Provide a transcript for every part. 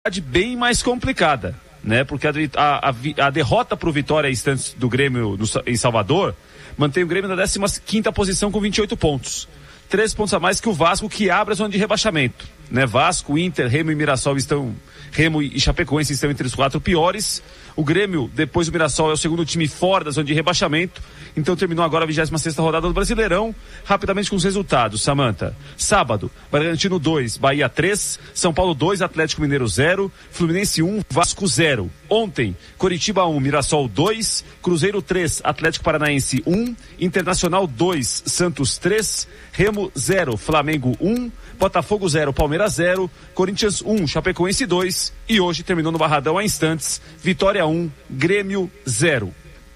bem mais complicada, né? Porque a derrota pro Vitória Instantes do Grêmio em Salvador mantém o Grêmio na 15ª posição com 28 pontos. 3 pontos a mais que o Vasco, que abre a zona de rebaixamento, né? Vasco, Inter, Remo e Mirassol Remo e Chapecoense estão entre os 4 piores. O Grêmio, depois do Mirassol, é o segundo time fora da zona de rebaixamento. Então terminou agora a 26ª rodada do Brasileirão. Rapidamente com os resultados, Samantha. Sábado, Bragantino 2, Bahia 3, São Paulo 2, Atlético Mineiro 0, Fluminense 1, Vasco 0. Ontem, Coritiba 1, Mirassol 2, Cruzeiro 3, Atlético Paranaense 1, Internacional 2, Santos 3, Remo 0, Flamengo 1, Botafogo 0, Palmeiras 0, Corinthians 1, Chapecoense 2 e hoje terminou no Barradão há instantes, Vitória 1, Grêmio 0.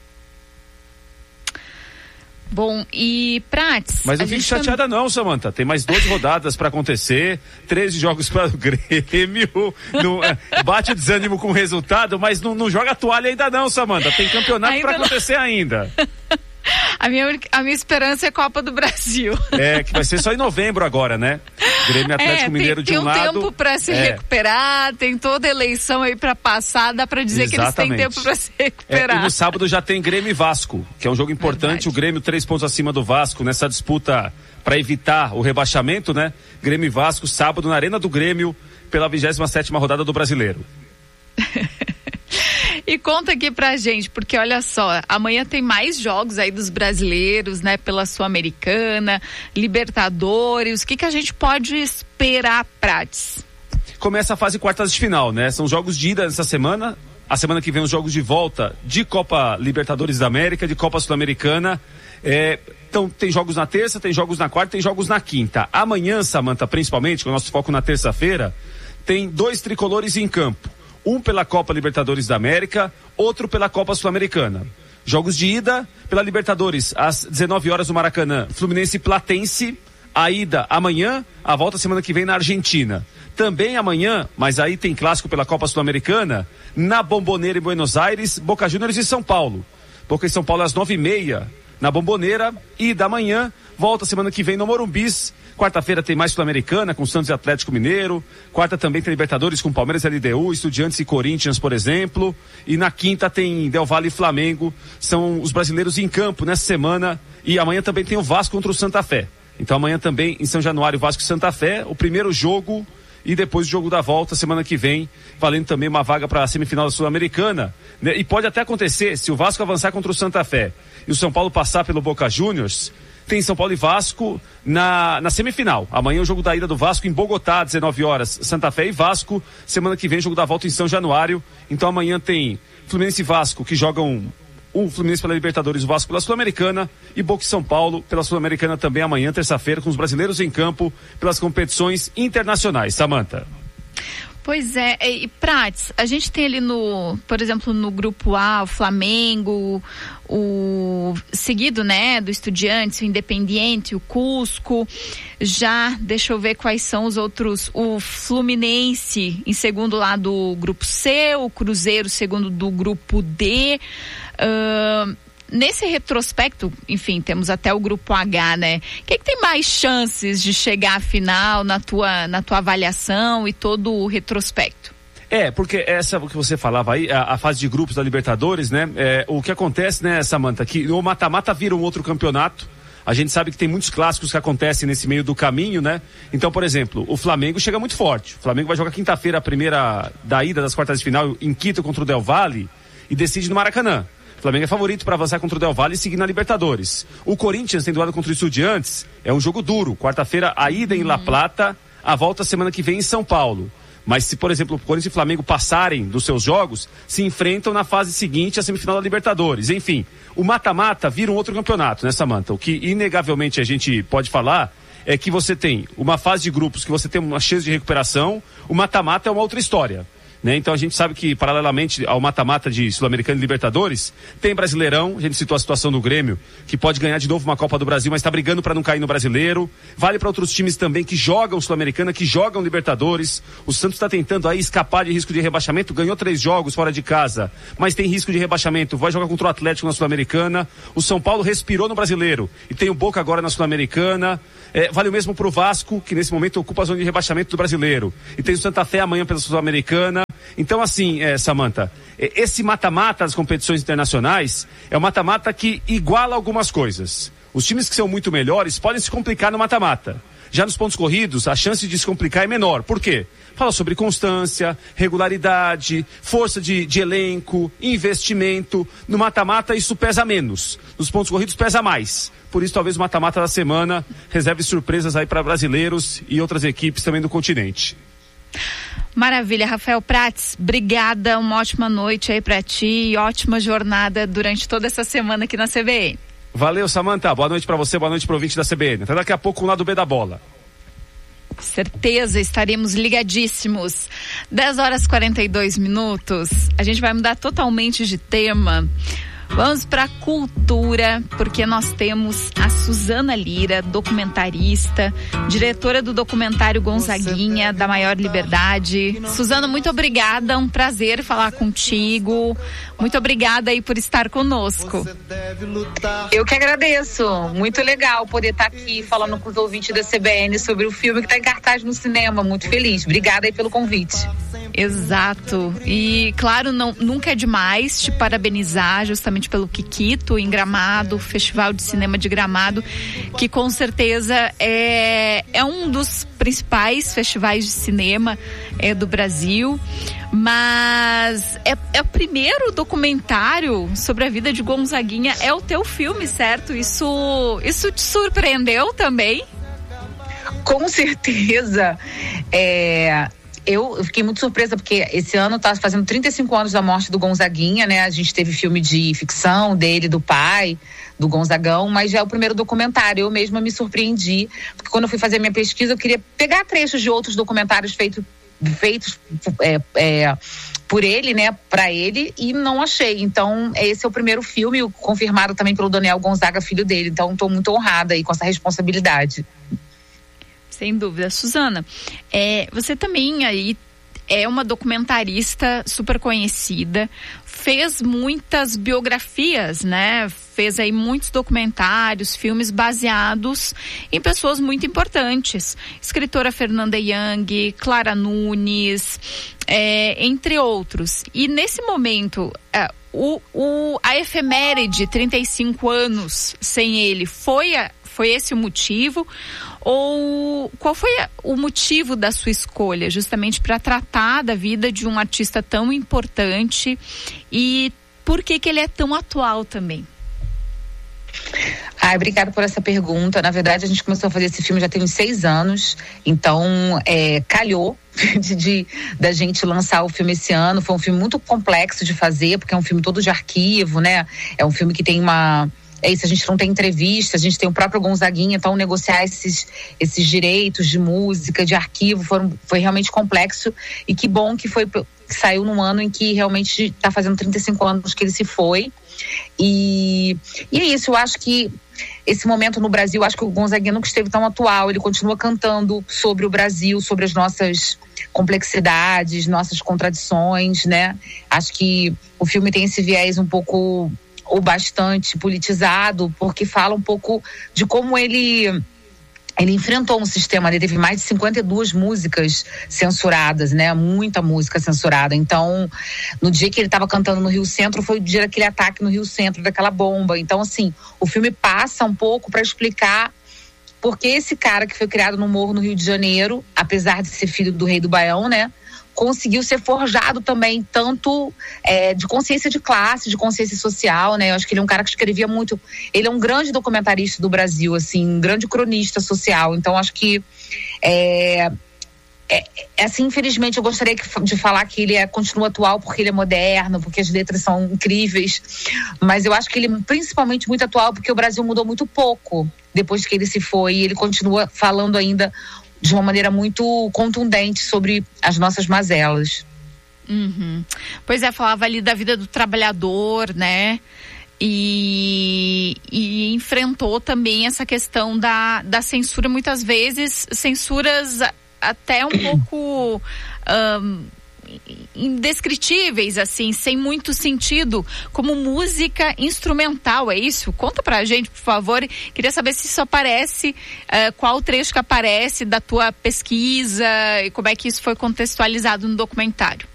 Bom, e Prates... Mas não fique chateada não, Samantha. Tem mais 12 rodadas para acontecer, 13 jogos para o Grêmio. Bate o desânimo com o resultado, mas não joga a toalha ainda não, Samantha. Tem campeonato para acontecer ainda. A minha esperança é Copa do Brasil. Que vai ser só em novembro agora, né? Grêmio Atlético Mineiro de um lado. Tem um tempo para se recuperar, tem toda a eleição aí para passar, dá para dizer que eles têm tempo para se recuperar. E no sábado já tem Grêmio e Vasco, que é um jogo importante. Verdade. O Grêmio 3 pontos acima do Vasco nessa disputa para evitar o rebaixamento, né? Grêmio e Vasco, sábado na Arena do Grêmio, pela 27ª rodada do Brasileiro. E conta aqui pra gente, porque olha só, amanhã tem mais jogos aí dos brasileiros, né, pela Sul-Americana, Libertadores, o que a gente pode esperar, Prates? Começa a fase quartas de final, né, são jogos de ida nessa semana, a semana que vem os jogos de volta de Copa Libertadores da América, de Copa Sul-Americana, então tem jogos na terça, tem jogos na quarta, tem jogos na quinta. Amanhã, Samantha, principalmente, com o nosso foco na terça-feira, tem 2 tricolores em campo. Um pela Copa Libertadores da América, outro pela Copa Sul-Americana. Jogos de ida pela Libertadores, às 19 horas no Maracanã, Fluminense e Platense. A ida amanhã, a volta semana que vem na Argentina. Também amanhã, mas aí tem clássico pela Copa Sul-Americana, na Bombonera em Buenos Aires, Boca Juniors e São Paulo. Boca e São Paulo às 9h30 na Bombonera. E da manhã, volta semana que vem no Morumbis. Quarta-feira tem mais Sul-Americana com Santos e Atlético Mineiro. Quarta também tem Libertadores com Palmeiras e LDU, Estudiantes e Corinthians, por exemplo. E na quinta tem Del Valle e Flamengo. São os brasileiros em campo nessa semana. E amanhã também tem o Vasco contra o Santa Fé. Então amanhã também em São Januário, Vasco e Santa Fé, o primeiro jogo e depois o jogo da volta semana que vem, valendo também uma vaga para a semifinal da Sul-Americana, né? E pode até acontecer, se o Vasco avançar contra o Santa Fé e o São Paulo passar pelo Boca Juniors, tem São Paulo e Vasco na semifinal. Amanhã o jogo da ida do Vasco em Bogotá, 19 horas, Santa Fé e Vasco. Semana que vem o jogo da volta em São Januário. Então amanhã tem Fluminense e Vasco, que jogam o Fluminense pela Libertadores, o Vasco pela Sul-Americana, e Boca e São Paulo pela Sul-Americana também amanhã, terça-feira, com os brasileiros em campo pelas competições internacionais. Samantha. Pois é, e Prates, a gente tem ali por exemplo, no grupo A, o Flamengo, o seguido, né, do Estudiantes, o Independiente, o Cusco. Já, deixa eu ver quais são os outros, o Fluminense em segundo lá do grupo C, o Cruzeiro segundo do grupo D. Nesse retrospecto, enfim, temos até o grupo H, né? Quem que tem mais chances de chegar à final na tua avaliação e todo o retrospecto? Porque essa que você falava aí, a fase de grupos da Libertadores, né? O que acontece, né, Samantha, que o mata-mata vira um outro campeonato. A gente sabe que tem muitos clássicos que acontecem nesse meio do caminho, né? Então, por exemplo, o Flamengo chega muito forte. O Flamengo vai jogar quinta-feira a primeira da ida das quartas de final em Quito contra o Del Valle e decide no Maracanã. O Flamengo é favorito para avançar contra o Del Valle e seguir na Libertadores. O Corinthians tem doado contra o Estudiantes, é um jogo duro. Quarta-feira a ida em La Plata, a volta semana que vem em São Paulo. Mas se, por exemplo, o Corinthians e o Flamengo passarem dos seus jogos, se enfrentam na fase seguinte, a semifinal da Libertadores. Enfim, o mata-mata vira um outro campeonato, né, Samantha? O que inegavelmente a gente pode falar é que você tem uma fase de grupos que você tem uma chance de recuperação, o mata-mata é uma outra história. né? Então a gente sabe que, paralelamente ao mata-mata de Sul-Americana e Libertadores, tem Brasileirão. A gente citou a situação do Grêmio, que pode ganhar de novo uma Copa do Brasil, mas está brigando para não cair no Brasileiro. Vale para outros times também que jogam Sul-Americana, que jogam Libertadores. O Santos está tentando aí escapar de risco de rebaixamento, ganhou 3 jogos fora de casa, mas tem risco de rebaixamento, vai jogar contra o Atlético na Sul-Americana. O São Paulo respirou no Brasileiro e tem o Boca agora na Sul-Americana. Vale o mesmo para o Vasco, que nesse momento ocupa a zona de rebaixamento do Brasileiro, e tem o Santa Fé amanhã pela Sul-Americana. Então assim, Samantha, esse mata-mata das competições internacionais é um mata-mata que iguala algumas coisas. Os times que são muito melhores podem se complicar no mata-mata. Já nos pontos corridos, a chance de se complicar é menor. Por quê? Fala sobre constância, regularidade, força de elenco, investimento. No mata-mata isso pesa menos. Nos pontos corridos pesa mais. Por isso talvez o mata-mata da semana reserve surpresas aí para brasileiros e outras equipes também do continente. Maravilha, Rafael Prats, obrigada, uma ótima noite aí pra ti e ótima jornada durante toda essa semana aqui na CBN. Valeu, Samantha, boa noite pra você, boa noite pro ouvinte da CBN. Até daqui a pouco o lado B da bola. Certeza, estaremos ligadíssimos. 10h42, a gente vai mudar totalmente de tema. Vamos para cultura, porque nós temos a Suzana Lira, documentarista, diretora do documentário Gonzaguinha, da Maior Liberdade. Suzana, muito obrigada, um prazer falar contigo. Muito obrigada aí por estar conosco. Eu que agradeço, muito legal poder estar aqui falando com os ouvintes da CBN sobre o filme que está em cartaz no cinema, muito feliz. Obrigada aí pelo convite. Exato, e claro, nunca é demais te parabenizar justamente pelo Kikito em Gramado, Festival de Cinema de Gramado, que com certeza é um dos principais festivais de cinema do Brasil, mas é o primeiro documentário sobre a vida de Gonzaguinha, é o teu filme, certo? Isso te surpreendeu também? Com certeza, Eu fiquei muito surpresa porque esse ano tá fazendo 35 anos da morte do Gonzaguinha, né? A gente teve filme de ficção dele, do pai, do Gonzagão, mas já é o primeiro documentário. Eu mesma me surpreendi, porque quando eu fui fazer minha pesquisa, eu queria pegar trechos de outros documentários feitos por ele, né? Pra ele, e não achei. Então, esse é o primeiro filme, confirmado também pelo Daniel Gonzaga, filho dele. Então, estou muito honrada aí com essa responsabilidade. Sem dúvida. Suzana, você também aí é uma documentarista super conhecida, fez muitas biografias, né? Fez aí muitos documentários, filmes baseados em pessoas muito importantes. Escritora Fernanda Young, Clara Nunes, entre outros. E nesse momento, a efeméride, 35 anos sem ele, foi esse o motivo? Ou qual foi o motivo da sua escolha, justamente para tratar da vida de um artista tão importante, e por que ele é tão atual também? Obrigada por essa pergunta. Na verdade, a gente começou a fazer esse filme já tem uns 6 anos, então calhou da gente lançar o filme esse ano. Foi um filme muito complexo de fazer, porque é um filme todo de arquivo, né? É um filme que tem isso, a gente não tem entrevista, a gente tem o próprio Gonzaguinha, então negociar esses direitos de música, de arquivo, foi realmente complexo, e que bom que saiu num ano em que realmente está fazendo 35 anos que ele se foi, e é isso. Eu acho que esse momento no Brasil, acho que o Gonzaguinha nunca esteve tão atual, ele continua cantando sobre o Brasil, sobre as nossas complexidades, nossas contradições, né? Acho que o filme tem esse viés um pouco ou bastante politizado, porque fala um pouco de como ele enfrentou um sistema. Ele teve mais de 52 músicas censuradas, né? Muita música censurada. Então, no dia que ele estava cantando no Rio Centro, foi o dia daquele ataque no Rio Centro, daquela bomba. Então, assim, o filme passa um pouco para explicar porque esse cara que foi criado no Morro, no Rio de Janeiro, apesar de ser filho do rei do Baião, né? Conseguiu ser forjado também, tanto de consciência de classe, de consciência social, né? Eu acho que ele é um cara que escrevia muito. Ele é um grande documentarista do Brasil, assim, um grande cronista social. Então, acho que assim, infelizmente, eu gostaria de falar que ele continua atual porque ele é moderno, porque as letras são incríveis, mas eu acho que ele é principalmente muito atual porque o Brasil mudou muito pouco depois que ele se foi, e ele continua falando ainda de uma maneira muito contundente sobre as nossas mazelas. Pois é, falava ali da vida do trabalhador, né? E enfrentou também essa questão da censura, muitas vezes censuras até um pouco indescritíveis, assim, sem muito sentido, como música instrumental, é isso? Conta pra gente, por favor. Queria saber se isso aparece, qual trecho que aparece da tua pesquisa e como é que isso foi contextualizado no documentário.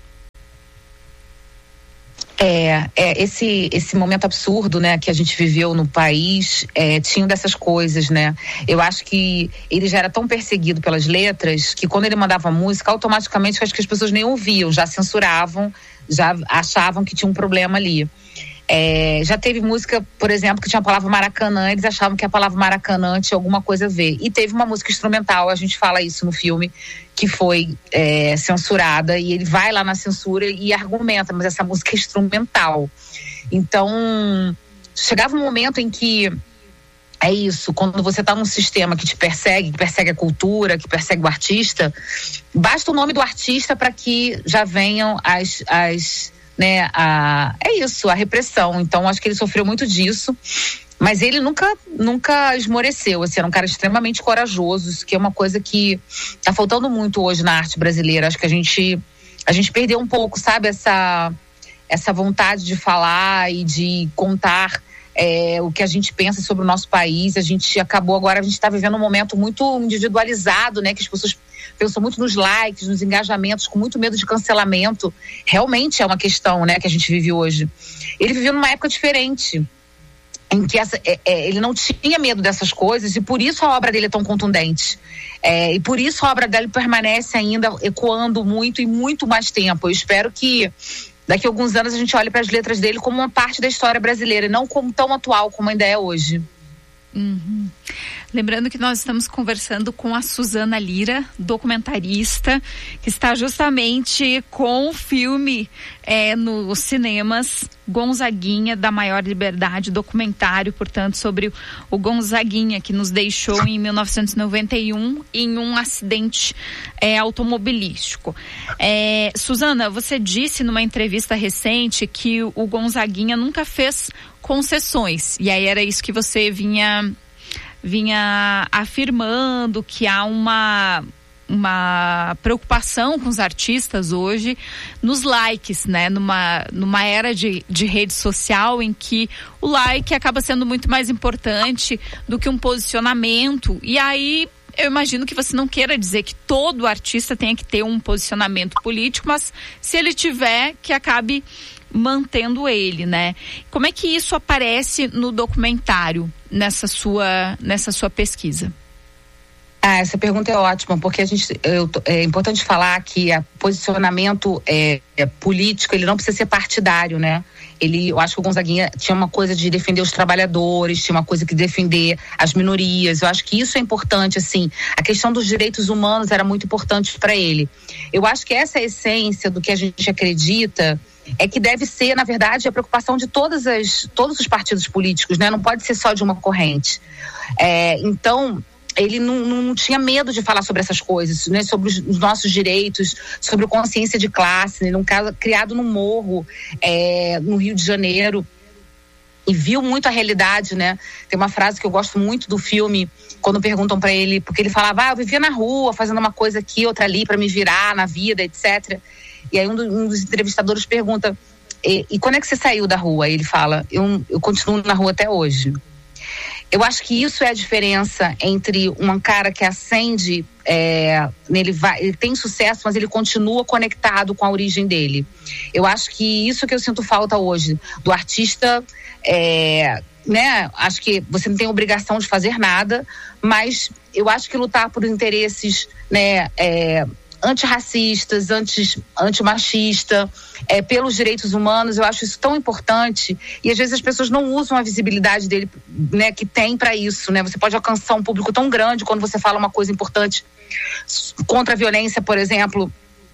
Esse momento absurdo, né, que a gente viveu no país, tinha dessas coisas, né? Eu acho que ele já era tão perseguido pelas letras que quando ele mandava música, automaticamente acho que as pessoas nem ouviam, já censuravam, já achavam que tinha um problema ali. Já teve música, por exemplo, que tinha a palavra Maracanã, eles achavam que a palavra Maracanã tinha alguma coisa a ver. E teve uma música instrumental, a gente fala isso no filme, que foi censurada, e ele vai lá na censura e argumenta, mas essa música é instrumental. Então, chegava um momento em que é isso, quando você está num sistema que persegue a cultura, que persegue o artista, basta o nome do artista para que já venham a repressão. Então acho que ele sofreu muito disso, mas ele nunca esmoreceu, assim, era um cara extremamente corajoso, isso que é uma coisa que tá faltando muito hoje na arte brasileira. Acho que a gente perdeu um pouco, sabe, essa vontade de falar e de contar o que a gente pensa sobre o nosso país. A gente está vivendo um momento muito individualizado, né, que as pessoas pensam muito nos likes, nos engajamentos, com muito medo de cancelamento. Realmente é uma questão, né, que a gente vive hoje. Ele viveu numa época diferente, em que ele não tinha medo dessas coisas, e por isso a obra dele é tão contundente. E por isso a obra dele permanece ainda ecoando muito e muito mais tempo. Eu espero que daqui a alguns anos a gente olhe para as letras dele como uma parte da história brasileira, e não como tão atual como ainda é hoje. Lembrando que nós estamos conversando com a Suzana Lira, documentarista, que está justamente com o filme nos cinemas, Gonzaguinha, da Maior Liberdade, documentário, portanto, sobre o Gonzaguinha, que nos deixou em 1991 em um acidente automobilístico. Suzana, você disse numa entrevista recente que o Gonzaguinha nunca fez concessões, e aí era isso que você vinha afirmando, que há uma preocupação com os artistas hoje nos likes, né? Numa era de rede social em que o like acaba sendo muito mais importante do que um posicionamento. E aí eu imagino que você não queira dizer que todo artista tenha que ter um posicionamento político, mas se ele tiver, que acabe mantendo ele, né? Como é que isso aparece no documentário, nessa sua pesquisa? Essa pergunta é ótima, porque é importante falar que o posicionamento político, ele não precisa ser partidário, né? Eu acho que o Gonzaguinha tinha uma coisa de defender os trabalhadores, tinha uma coisa de defender as minorias. Eu acho que isso é importante, assim. A questão dos direitos humanos era muito importante para ele. Eu acho que essa é a essência do que a gente acredita, é que deve ser, na verdade, a preocupação de todos os partidos políticos, né? Não pode ser só de uma corrente. Então, ele não tinha medo de falar sobre essas coisas, né? Sobre os nossos direitos, sobre consciência de classe, né? Num caso criado no morro, no Rio de Janeiro, e viu muito a realidade, né? Tem uma frase que eu gosto muito do filme, quando perguntam para ele, porque ele falava, eu vivia na rua, fazendo uma coisa aqui, outra ali, para me virar na vida, etc. E aí um dos entrevistadores pergunta, e quando é que você saiu da rua? E ele fala, eu continuo na rua até hoje. Eu acho que isso é a diferença entre um cara que acende, ele tem sucesso, mas ele continua conectado com a origem dele. Eu acho que isso que eu sinto falta hoje, do artista, né? Acho que você não tem obrigação de fazer nada, mas eu acho que lutar por interesses, né, antirracistas, antimachista, pelos direitos humanos, eu acho isso tão importante, e às vezes as pessoas não usam a visibilidade dele, né, que tem para isso, né? Você pode alcançar um público tão grande quando você fala uma coisa importante contra a violência, por exemplo,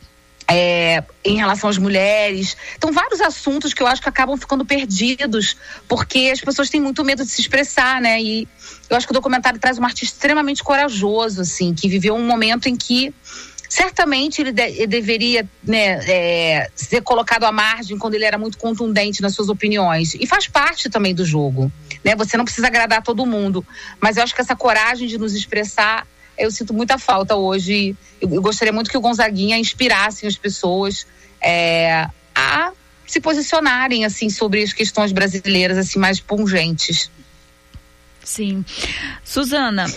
em relação às mulheres. Então, vários assuntos que eu acho que acabam ficando perdidos, porque as pessoas têm muito medo de se expressar, né? E eu acho que o documentário traz um artista extremamente corajoso, assim, que viveu um momento em que certamente ele deveria, né, ser colocado à margem quando ele era muito contundente nas suas opiniões. E faz parte também do jogo, né? Você não precisa agradar todo mundo, mas eu acho que essa coragem de nos expressar, eu sinto muita falta hoje. Eu gostaria muito que o Gonzaguinha inspirasse as pessoas a se posicionarem assim sobre as questões brasileiras assim mais pungentes. Sim. Suzana,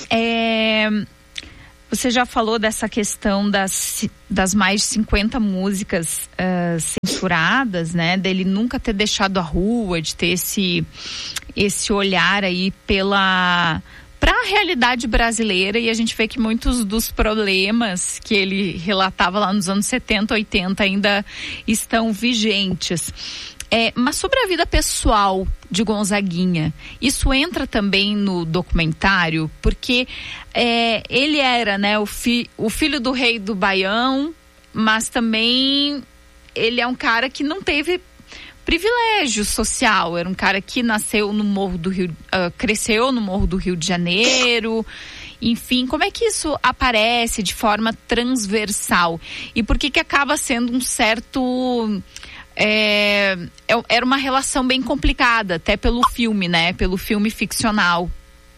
você já falou dessa questão das mais de 50 músicas censuradas, né? Dele nunca ter deixado a rua, de ter esse olhar aí para a realidade brasileira, e a gente vê que muitos dos problemas que ele relatava lá nos anos 70, 80 ainda estão vigentes. Mas sobre a vida pessoal de Gonzaguinha, isso entra também no documentário, porque ele era, né, o filho do rei do Baião, mas também ele é um cara que não teve privilégio social, era um cara que nasceu no Morro do Rio, cresceu no Morro do Rio de Janeiro. Enfim, como é que isso aparece de forma transversal? E por que acaba sendo um certo... era uma relação bem complicada, até pelo filme, né? Pelo filme ficcional.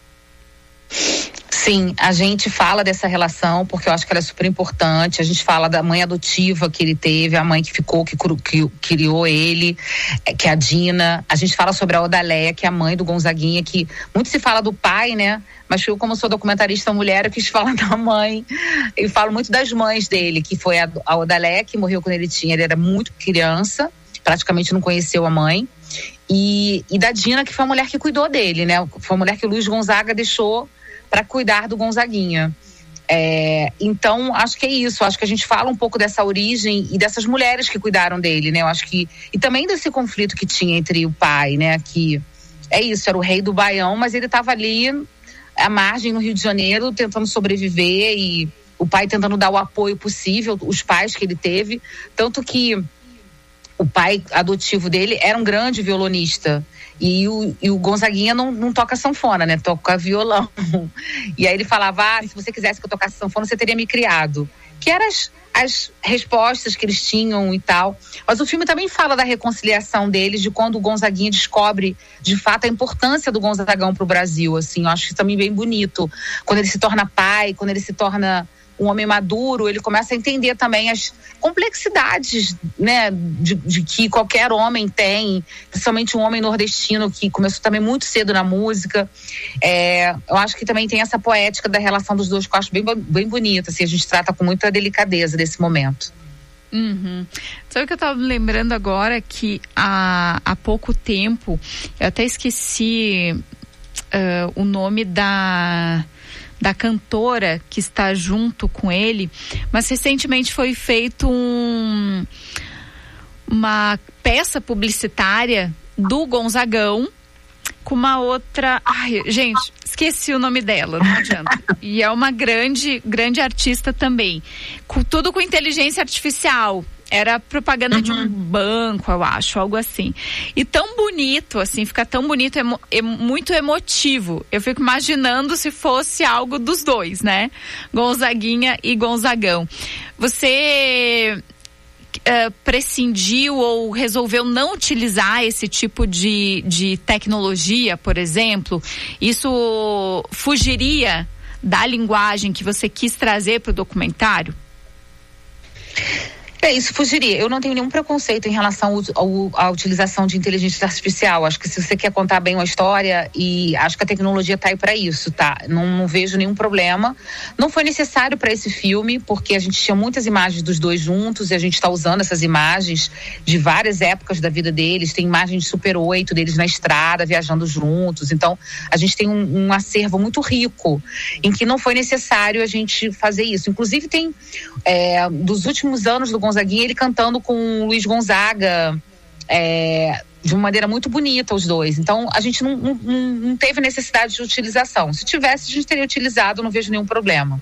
Sim, a gente fala dessa relação porque eu acho que ela é super importante. A gente fala da mãe adotiva que ele teve, a mãe que criou ele, que é a Dina. A gente fala sobre a Odaléia, que é a mãe do Gonzaguinha, que muito se fala do pai, né? Mas eu, como sou documentarista mulher, eu quis falar da mãe. Eu falo muito das mães dele, que foi a Odaléia, que morreu quando ele era muito criança, praticamente não conheceu a mãe. E da Dina, que foi a mulher que cuidou dele, né? Foi a mulher que o Luiz Gonzaga deixou para cuidar do Gonzaguinha. Então, acho que é isso. Acho que a gente fala um pouco dessa origem e dessas mulheres que cuidaram dele, né? Eu acho que... E também desse conflito que tinha entre o pai, né? Que é isso, era o rei do Baião, mas ele estava ali à margem no Rio de Janeiro, tentando sobreviver, e o pai tentando dar o apoio possível, os pais que ele teve. Tanto que o pai adotivo dele era um grande violonista. E o Gonzaguinha não toca sanfona, né? Toca violão. E aí ele falava, se você quisesse que eu tocasse sanfona, você teria me criado. Que eram as respostas que eles tinham e tal. Mas o filme também fala da reconciliação deles, de quando o Gonzaguinha descobre, de fato, a importância do Gonzagão pro Brasil, assim. Eu acho isso também bem bonito. Quando ele se torna pai, quando ele se torna um homem maduro, ele começa a entender também as complexidades, né, de que qualquer homem tem, principalmente um homem nordestino que começou também muito cedo na música. Eu acho que também tem essa poética da relação dos dois, que eu acho bem bonita, assim, a gente trata com muita delicadeza desse momento. Uhum. Sabe o que eu estava lembrando agora? Que há pouco tempo, eu até esqueci o nome da cantora que está junto com ele, mas recentemente foi feito uma peça publicitária do Gonzagão com uma outra... Ai, gente, esqueci o nome dela, não adianta. E é uma grande artista também. Tudo com inteligência artificial. Era propaganda de um banco, eu acho, algo assim. E tão bonito, assim, fica tão bonito, é muito emotivo. Eu fico imaginando se fosse algo dos dois, né? Gonzaguinha e Gonzagão. Você prescindiu ou resolveu não utilizar esse tipo de tecnologia, por exemplo? Isso fugiria da linguagem que você quis trazer para o documentário? Isso fugiria. Eu não tenho nenhum preconceito em relação à utilização de inteligência artificial. Acho que se você quer contar bem uma história, e acho que a tecnologia está aí para isso, tá? Não vejo nenhum problema. Não foi necessário para esse filme, porque a gente tinha muitas imagens dos dois juntos e a gente está usando essas imagens de várias épocas da vida deles. Tem imagens de Super 8 deles na estrada, viajando juntos. Então, a gente tem um acervo muito rico em que não foi necessário a gente fazer isso. Inclusive, tem dos últimos anos do Gonzaguinha, ele cantando com o Luiz Gonzaga, de uma maneira muito bonita, os dois. Então, a gente não teve necessidade de utilização. Se tivesse, a gente teria utilizado, não vejo nenhum problema.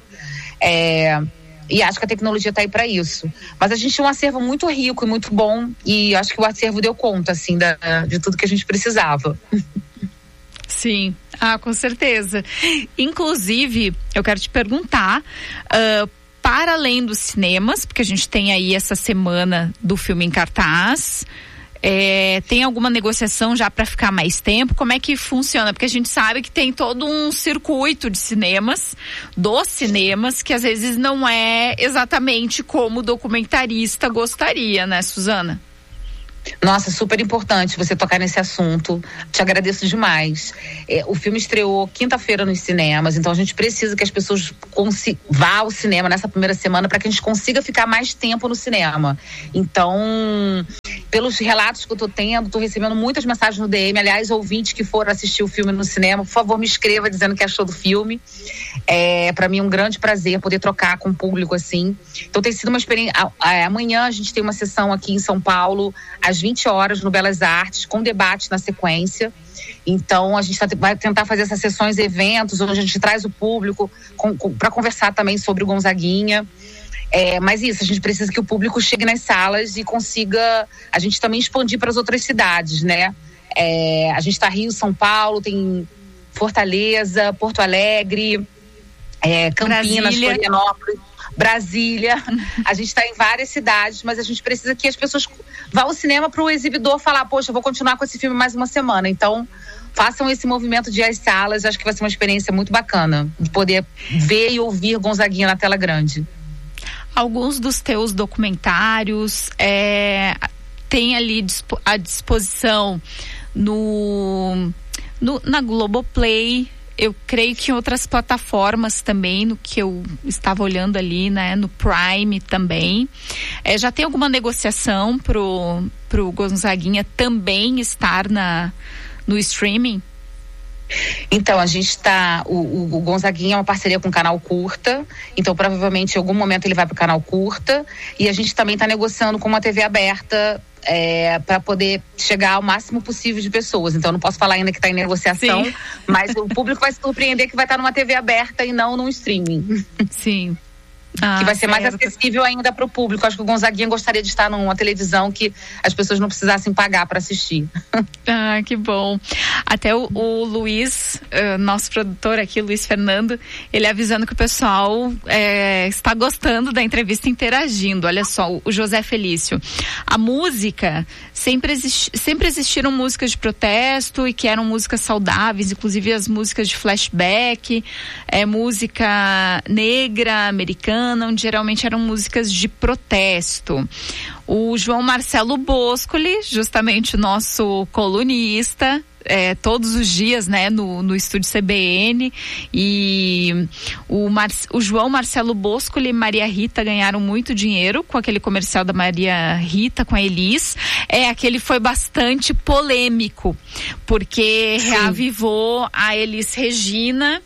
E acho que a tecnologia está aí para isso. Mas a gente tinha um acervo muito rico e muito bom, e acho que o acervo deu conta, assim, de tudo que a gente precisava. Sim, com certeza. Inclusive, eu quero te perguntar... para além dos cinemas, porque a gente tem aí essa semana do filme em cartaz. Tem alguma negociação já para ficar mais tempo? Como é que funciona? Porque a gente sabe que tem todo um circuito de cinemas, dos cinemas, que às vezes não é exatamente como o documentarista gostaria, né, Suzana? Nossa, super importante você tocar nesse assunto. Te agradeço demais. O filme estreou quinta-feira nos cinemas, então a gente precisa que as pessoas vá ao cinema nessa primeira semana para que a gente consiga ficar mais tempo no cinema. Então, pelos relatos que eu tô recebendo muitas mensagens no DM. Aliás, ouvintes que foram assistir o filme no cinema, por favor, me escreva dizendo o que achou do filme. Para mim é um grande prazer poder trocar com o público assim. Então tem sido uma experiência. Amanhã a gente tem uma sessão aqui em São Paulo, às 20 horas, no Belas Artes, com debate na sequência. Então, a gente vai tentar fazer essas sessões, eventos, onde a gente traz o público para conversar também sobre o Gonzaguinha. Mas isso, a gente precisa que o público chegue nas salas e consiga, a gente também expandir para as outras cidades, né? A gente está Rio, São Paulo, tem Fortaleza, Porto Alegre, Campinas, Florianópolis, Brasília. A gente está em várias cidades, mas a gente precisa que as pessoas vá ao cinema para o exibidor falar, poxa, eu vou continuar com esse filme mais uma semana. Então, façam esse movimento de ir às salas. Acho que vai ser uma experiência muito bacana de poder ver e ouvir Gonzaguinha na tela grande. Alguns dos teus documentários tem ali à disposição na Globoplay. Eu creio que em outras plataformas também, no que eu estava olhando ali, né, no Prime também. Já tem alguma negociação pro Gonzaguinha também estar no streaming? Então, a gente está... O Gonzaguinha é uma parceria com o Canal Curta, então provavelmente em algum momento ele vai para o Canal Curta, e a gente também está negociando com uma TV aberta para poder chegar ao máximo possível de pessoas. Então, não posso falar ainda que está em negociação, sim, mas o público vai se surpreender que vai estar numa TV aberta e não num streaming. Sim. Que vai ser mais acessível ainda para o público. Acho que o Gonzaguinha gostaria de estar numa televisão que as pessoas não precisassem pagar para assistir. Que bom. Até o Luiz, nosso produtor aqui, Luiz Fernando, ele avisando que o pessoal está gostando da entrevista, interagindo. Olha só, o José Felício. A música, sempre existiram músicas de protesto e que eram músicas saudáveis, inclusive as músicas de flashback, música negra, americana, onde geralmente eram músicas de protesto. O João Marcelo Boscoli, justamente o nosso colunista, todos os dias, né, no estúdio CBN, e o João Marcelo Boscoli e Maria Rita ganharam muito dinheiro com aquele comercial da Maria Rita com a Elis. Aquele foi bastante polêmico, porque reavivou a Elis Regina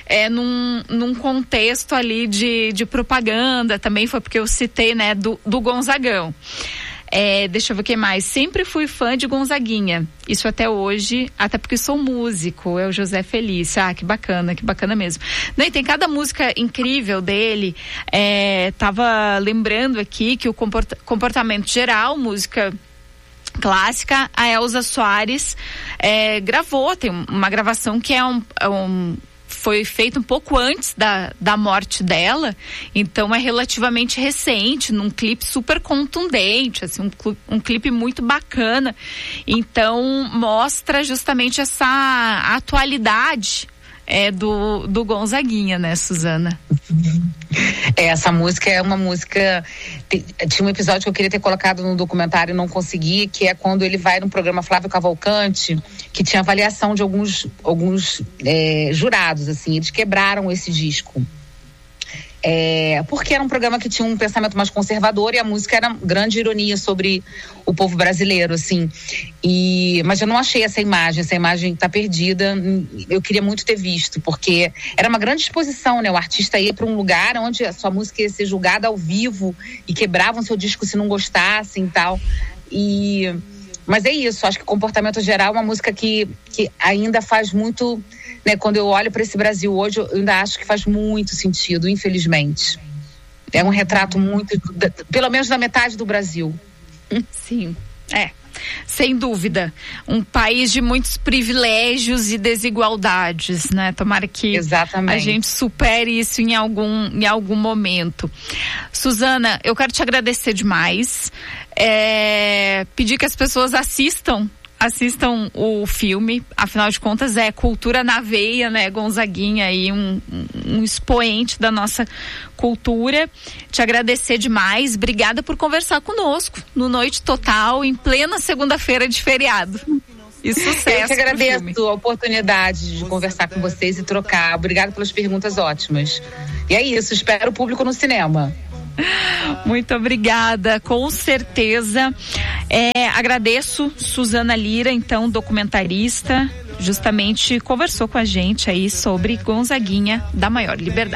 num contexto ali de propaganda. Também foi porque eu citei, né, do Gonzagão. Deixa eu ver o que mais. Sempre fui fã de Gonzaguinha. Isso até hoje, até porque sou músico. É o José Felício. Que bacana mesmo. Não, e tem cada música incrível dele. Tava lembrando aqui que o Comportamento Geral, música clássica, a Elza Soares gravou. Tem uma gravação que foi feito um pouco antes da morte dela, então é relativamente recente, num clipe super contundente, assim, um clipe muito bacana. Então mostra justamente essa atualidade do Gonzaguinha, né, Suzana? Essa música é uma música... Tinha um episódio que eu queria ter colocado no documentário e não consegui, que é quando ele vai no programa Flávio Cavalcante, que tinha avaliação de alguns jurados, assim, eles quebraram esse disco. Porque era um programa que tinha um pensamento mais conservador e a música era grande ironia sobre o povo brasileiro, assim. Mas eu não achei essa imagem tá perdida. Eu queria muito ter visto, porque era uma grande exposição, né? O artista ia para um lugar onde a sua música ia ser julgada ao vivo e quebravam seu disco se não gostassem e tal. Mas é isso, acho que Comportamento Geral é uma música que ainda faz muito... Né, quando eu olho para esse Brasil hoje, eu ainda acho que faz muito sentido, infelizmente. É um retrato muito, pelo menos da metade do Brasil. Sim, Sem dúvida. Um país de muitos privilégios e desigualdades, né? Tomara que a gente supere isso em algum momento. Suzana, eu quero te agradecer demais. Pedir que as pessoas assistam o filme, afinal de contas é cultura na veia, né? Gonzaguinha aí, um expoente da nossa cultura. Te agradecer demais, obrigada por conversar conosco no Noite Total, em plena segunda-feira de feriado. E sucesso. Eu que agradeço a oportunidade de conversar com vocês e trocar. Obrigada pelas perguntas ótimas. E é isso, espero o público no cinema. Muito obrigada, com certeza. Agradeço Suzana Lira, então, documentarista, justamente conversou com a gente aí sobre Gonzaguinha da Maior Liberdade.